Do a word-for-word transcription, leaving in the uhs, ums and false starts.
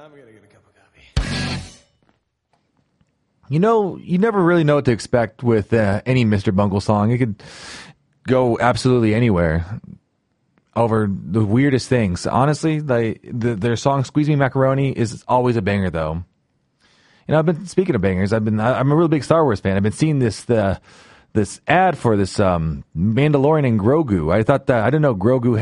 I'm going to get a cup of coffee. You know, you never really know what to expect with uh, any Mister Bungle song. It could go absolutely anywhere over the weirdest things. Honestly, like the, their song "Squeeze Me Macaroni" is always a banger, though. You know, I've been speaking of bangers. I've been I'm a really big Star Wars fan. I've been seeing this the this ad for this um, Mandalorian and Grogu. I thought that I didn't know Grogu